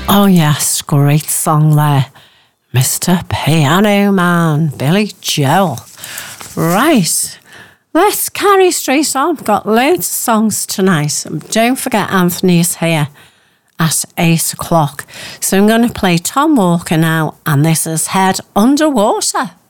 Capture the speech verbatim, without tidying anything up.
Oh yes, great song there. Mister Piano Man, Billy Joel. Right, let's carry straight on. Got loads of songs tonight. Don't forget Anthony's here at eight o'clock. So I'm going to play Tom Walker now, and this is Head Underwater.